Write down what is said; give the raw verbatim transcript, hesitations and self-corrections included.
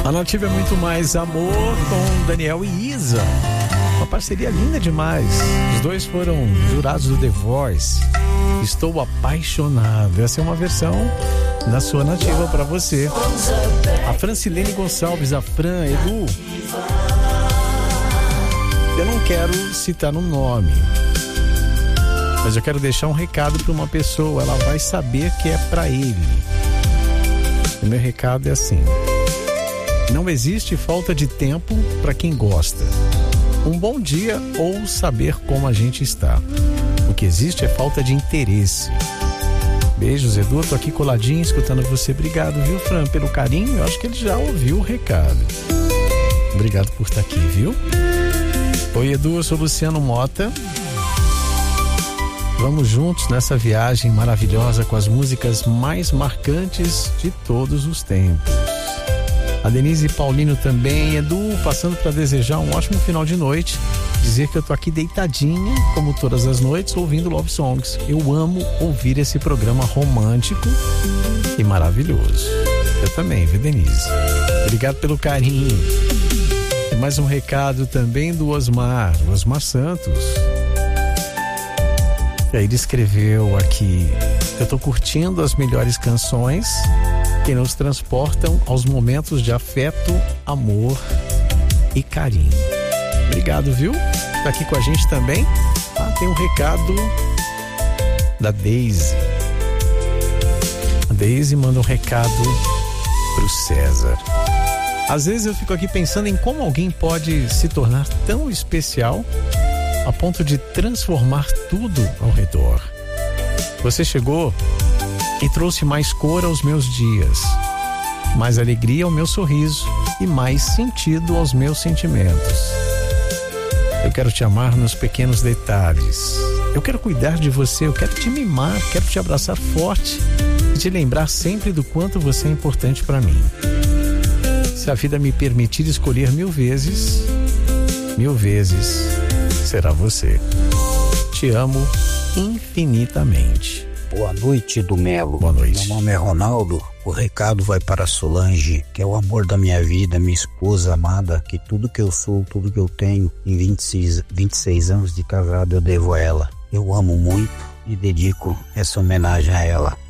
A Nativa é muito mais amor com Daniel e Isa. Uma parceria linda demais. Os dois foram jurados do The Voice. Estou apaixonado. Essa é uma versão da sua Nativa para você. A Francilene Gonçalves, a Fran, Edu. Eu não quero citar um nome, mas eu quero deixar um recado para uma pessoa. Ela vai saber que é para ele. O meu recado é assim: não existe falta de tempo para quem gosta. Um bom dia ou saber como a gente está. O que existe é falta de interesse. Beijos, Edu. Eu tô aqui coladinho escutando você. Obrigado, viu, Fran, pelo carinho. Eu acho que ele já ouviu o recado. Obrigado por estar aqui, viu? Oi, Edu, eu sou Luciano Mota. Vamos juntos nessa viagem maravilhosa com as músicas mais marcantes de todos os tempos. A Denise Paulino também. Edu, passando para desejar um ótimo final de noite. Dizer que eu tô aqui deitadinha, como todas as noites, ouvindo Love Songs. Eu amo ouvir esse programa romântico e maravilhoso. Eu também, viu, Denise? Obrigado pelo carinho. E mais um recado também do Osmar, Osmar Santos. E aí ele escreveu aqui: eu tô curtindo as melhores canções que nos transportam aos momentos de afeto, amor e carinho. Obrigado, viu? Tá aqui com a gente também. Ah, tem um recado da Daisy. A Daisy manda um recado pro César. Às vezes eu fico aqui pensando em como alguém pode se tornar tão especial a ponto de transformar tudo ao redor. Você chegou e trouxe mais cor aos meus dias, mais alegria ao meu sorriso e mais sentido aos meus sentimentos. Eu quero te amar nos pequenos detalhes. Eu quero cuidar de você, eu quero te mimar, quero te abraçar forte e te lembrar sempre do quanto você é importante para mim. Se a vida me permitir escolher mil vezes, mil vezes será você. Te amo infinitamente. Boa noite, do Melo. Boa noite. Meu nome é Ronaldo. O recado vai para Solange, que é o amor da minha vida, minha esposa amada, que tudo que eu sou, tudo que eu tenho, em vinte e seis, vinte e seis anos de casado, eu devo a ela. Eu amo muito e dedico essa homenagem a ela.